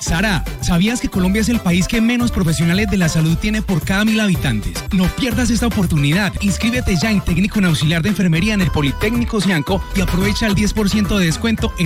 Sara, ¿sabías que Colombia es el país que menos profesionales de la salud tiene por cada 1.000 habitantes? No pierdas esta oportunidad. Inscríbete ya en técnico en auxiliar de enfermería en el Politécnico Sianco y aprovecha el 10% de descuento en